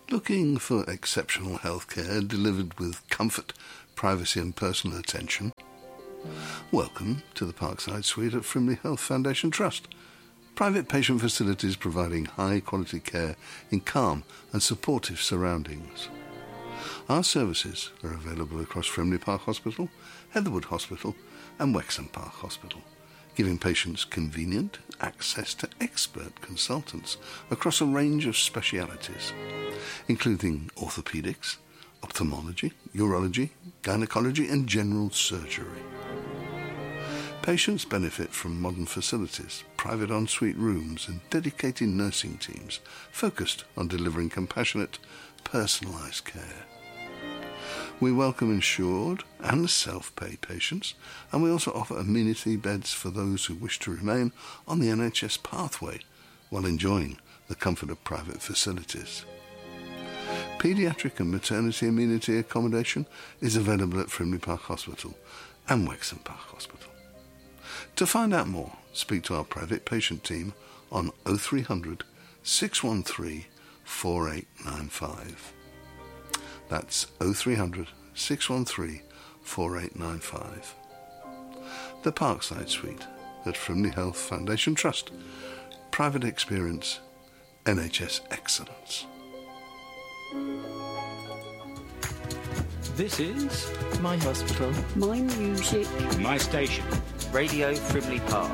Looking for exceptional healthcare delivered with comfort, privacy and personal attention? Welcome to the Parkside Suite at Frimley Health Foundation Trust. Private patient facilities providing high-quality care in calm and supportive surroundings. Our services are available across Frimley Park Hospital, Heatherwood Hospital and Wexham Park Hospital, giving patients convenient access to expert consultants across a range of specialities, including orthopaedics, ophthalmology, urology, gynecology and general surgery. Patients benefit from modern facilities, private ensuite rooms and dedicated nursing teams focused on delivering compassionate, personalised care. We welcome insured and self-pay patients, and we also offer amenity beds for those who wish to remain on the NHS pathway while enjoying the comfort of private facilities. Paediatric and maternity amenity accommodation is available at Frimley Park Hospital and Wexham Park Hospital. To find out more, speak to our private patient team on 0300 613 4895. That's 0300 613 4895. The Parkside Suite at Frimley Health Foundation Trust. Private experience, NHS excellence. This is My Hospital, My music, My Station, Radio Frimley Park.